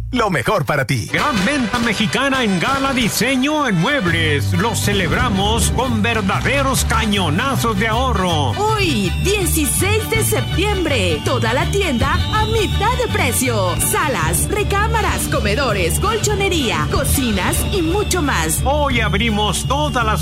lo mejor para ti. Gran venta mexicana en Gala Diseño en Muebles. Los celebramos con verdaderos cañonazos de ahorro. Hoy, 16 de septiembre, toda la tienda a mitad de precio. Salas, recámaras, comedores, colchonería, cocinas y mucho más. Hoy abrimos todas las